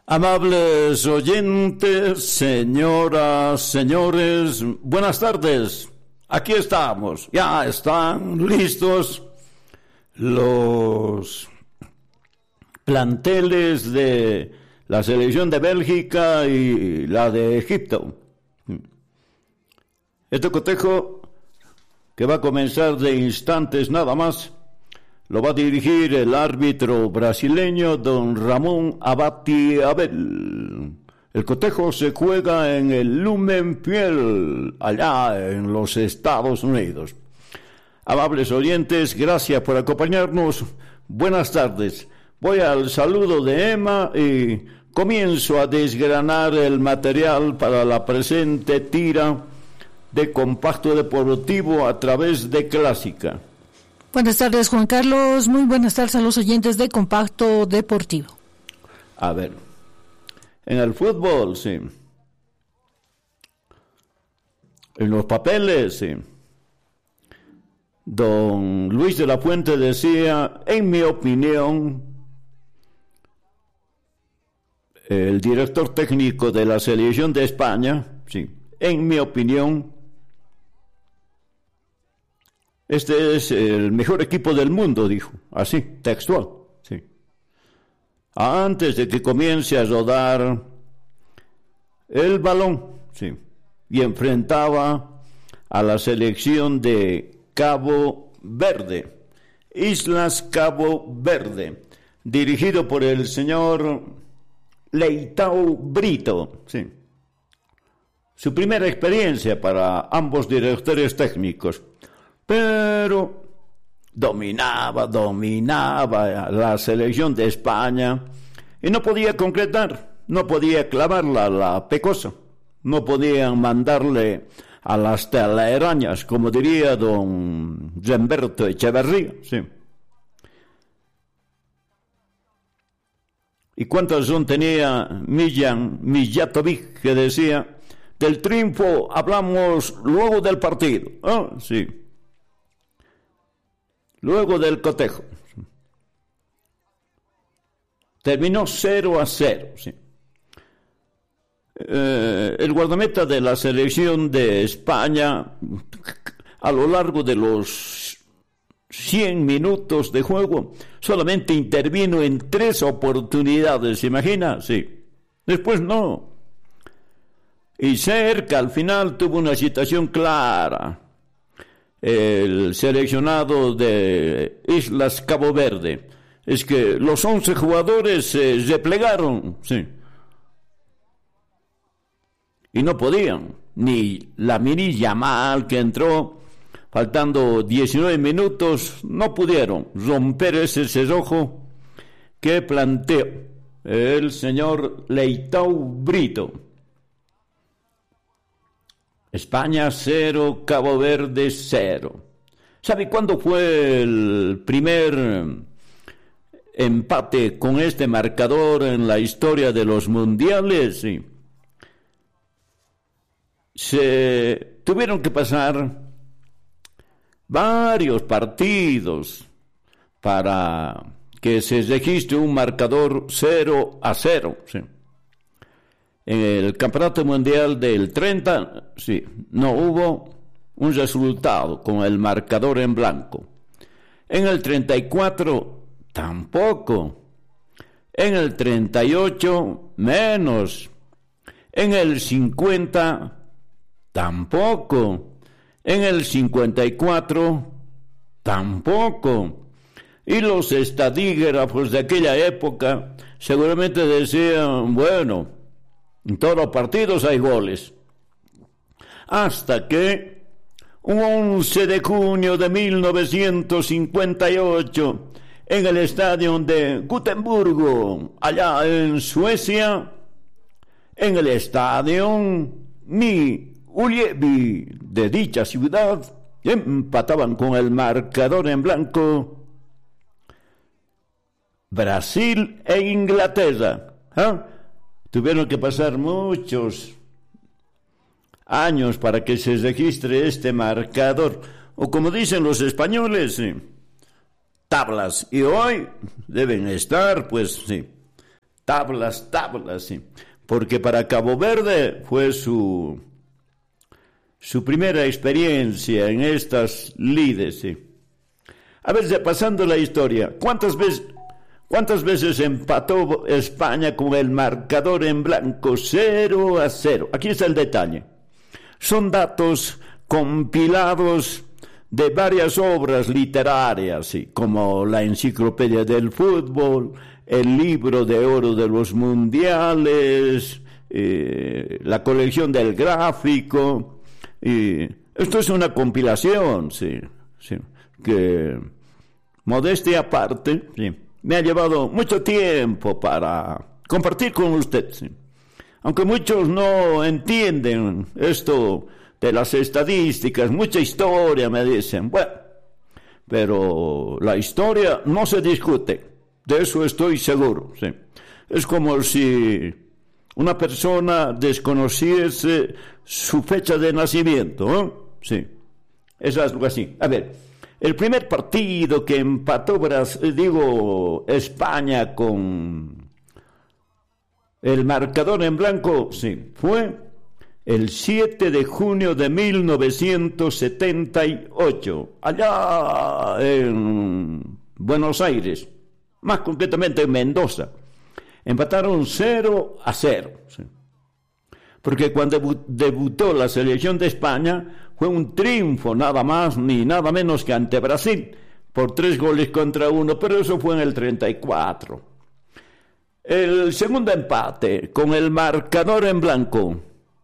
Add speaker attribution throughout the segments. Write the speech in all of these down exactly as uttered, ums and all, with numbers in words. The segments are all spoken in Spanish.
Speaker 1: Amables oyentes, señoras, señores, buenas tardes. Aquí estamos, ya están listos los planteles de la selección de Bélgica y la de Egipto. Este cotejo, que va a comenzar de instantes nada más, lo va a dirigir el árbitro brasileño don Ramón Abati Abel. El cotejo se juega en el Lumenfield, allá en los Estados Unidos. Amables oyentes, gracias por acompañarnos. Buenas tardes. Voy al saludo de Emma y comienzo a desgranar el material para la presente tira de Compacto Deportivo a través de Clásica.
Speaker 2: Buenas tardes, Juan Carlos. Muy buenas tardes a los oyentes de Compacto Deportivo.
Speaker 1: A ver, en el fútbol, sí. En los papeles, sí. Don Luis de la Fuente decía, en mi opinión, el director técnico de la selección de España, sí, en mi opinión, este es el mejor equipo del mundo, dijo, así, textual, sí. Antes de que comience a rodar el balón, sí, y enfrentaba a la selección de Cabo Verde, Islas Cabo Verde, dirigido por el señor Leitão Brito, sí. Su primera experiencia para ambos directores técnicos. Pero dominaba, dominaba la selección de España y no podía concretar, no podía clavarla a la pecosa, no podían mandarle a las telarañas, como diría don Gemberto Echeverría, sí. ¿Y cuánta razón tenía Miljan Mijatovic, que decía, del triunfo hablamos luego del partido? Ah, sí. Luego del cotejo. Terminó cero a cero. Sí. Eh, el guardameta de la selección de España, a lo largo de los cien minutos de juego, solamente intervino en tres oportunidades. ¿Se imagina? Sí. Después no. Y cerca, al final, tuvo una situación clara. El seleccionado de Islas Cabo Verde, es que los once jugadores se replegaron, sí, y no podían, ni Lamine Yamal, que entró faltando diecinueve minutos, no pudieron romper ese cerrojo que planteó el señor Leitão Brito. España cero, Cabo Verde cero. ¿Sabe cuándo fue el primer empate con este marcador en la historia de los mundiales? Sí. Se tuvieron que pasar varios partidos para que se registre un marcador cero a cero. Sí. En el Campeonato Mundial del treinta, sí, no hubo un resultado con el marcador en blanco. En el treinta y cuatro, tampoco. En el treinta y ocho, menos. En el cincuenta, tampoco. En el cincuenta y cuatro, tampoco. Y los estadígrafos de aquella época seguramente decían, bueno, en todos los partidos hay goles. Hasta que un once de junio de mil novecientos cincuenta y ocho, en el estadio de Gotemburgo, allá en Suecia, en el estadio Mi Ullevi de dicha ciudad, empataban con el marcador en blanco Brasil e Inglaterra. ¿Ah? Tuvieron que pasar muchos años para que se registre este marcador, o como dicen los españoles, sí, tablas, y hoy deben estar, pues sí, tablas, tablas, sí. Porque para Cabo Verde fue su, su primera experiencia en estas lides, sí. A ver, pasando la historia, ¿cuántas veces, cuántas veces empató España con el marcador en blanco cero a cero? Aquí está el detalle. Son datos compilados de varias obras literarias, ¿sí? Como la Enciclopedia del Fútbol, el Libro de Oro de los Mundiales, eh, la colección del Gráfico. Y esto es una compilación, sí, sí, que, modestia aparte, sí, me ha llevado mucho tiempo para compartir con usted, sí. Aunque muchos no entienden esto de las estadísticas, mucha historia me dicen, bueno, pero la historia no se discute, de eso estoy seguro, sí. Es como si una persona desconociese su fecha de nacimiento, ¿eh? Sí, es algo así. A ver, el primer partido que empató, digo, España con el marcador en blanco, sí, fue el siete de junio de mil novecientos setenta y ocho, allá en Buenos Aires, más concretamente en Mendoza. Empataron cero a cero. Sí. Porque cuando debutó la selección de España fue un triunfo nada más ni nada menos que ante Brasil por tres goles contra uno, pero eso fue en el treinta y cuatro. El segundo empate con el marcador en blanco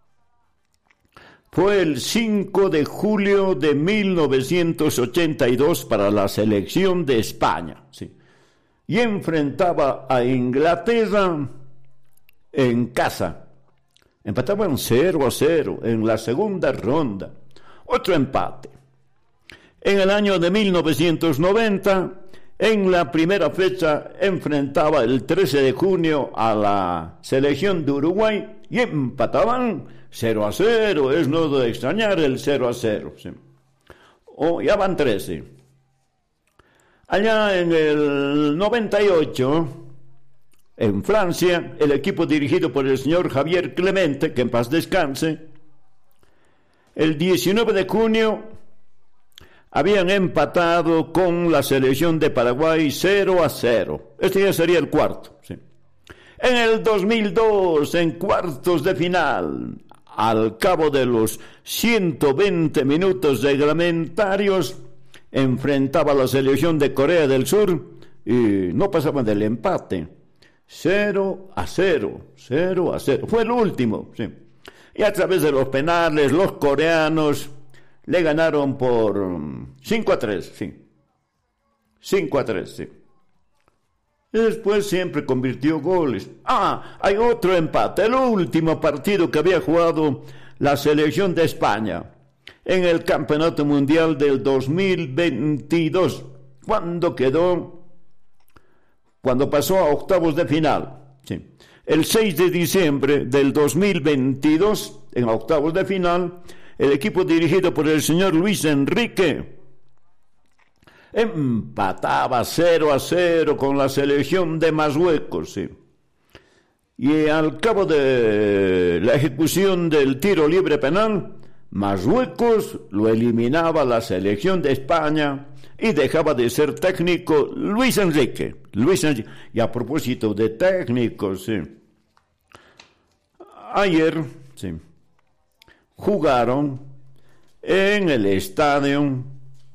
Speaker 1: fue el cinco de julio de mil novecientos ochenta y dos para la selección de España, sí. Y enfrentaba a Inglaterra en casa. Empataban cero a cero en la segunda ronda. Otro empate. En el año de mil novecientos noventa, en la primera fecha, enfrentaba el trece de junio a la selección de Uruguay y empataban cero a cero. Es no de extrañar el cero a cero. Sí. Oh, ya van trece. Allá en el noventa y ocho, en Francia, el equipo dirigido por el señor Javier Clemente, que en paz descanse, el diecinueve de junio habían empatado con la selección de Paraguay cero a cero. Este ya sería el cuarto. Sí. En el dos mil dos, en cuartos de final, al cabo de los ciento veinte minutos reglamentarios, enfrentaba a la selección de Corea del Sur y no pasaban del empate. cero a cero, cero a cero. Fue el último, sí. Y a través de los penales, los coreanos le ganaron por cinco a tres, sí. cinco a tres, sí. Y después siempre convirtió goles. Ah, hay otro empate, el último partido que había jugado la selección de España en el Campeonato Mundial del dos mil veintidós, cuando quedó, cuando pasó a octavos de final. Sí. El seis de diciembre del dos mil veintidós, en octavos de final, el equipo dirigido por el señor Luis Enrique empataba cero a cero con la selección de Marruecos. Sí. Y al cabo de la ejecución del tiro libre penal, Marruecos lo eliminaba la selección de España y dejaba de ser técnico Luis Enrique. Luis Enrique. Y a propósito de técnicos, sí. Ayer, sí, jugaron en el estadio,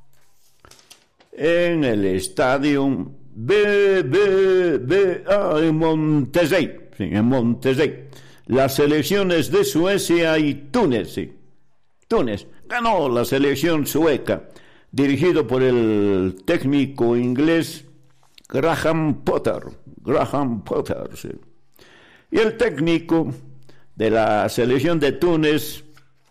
Speaker 1: en el estadio B, B, B, ah, en Monterrey, sí, en Monterrey. Las selecciones de Suecia y Túnez, sí. Túnez ganó la selección sueca, dirigido por el técnico inglés Graham Potter. Graham Potter, sí. Y el técnico de la selección de Túnez,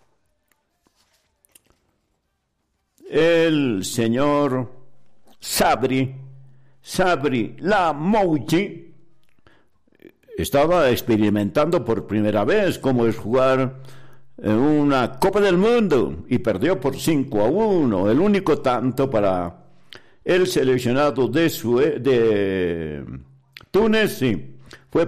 Speaker 1: el señor Sabri, Sabri Lamouchi, estaba experimentando por primera vez cómo es jugar en una Copa del Mundo y perdió por cinco a uno, el único tanto para el seleccionado de, Sue- de Túnez, sí.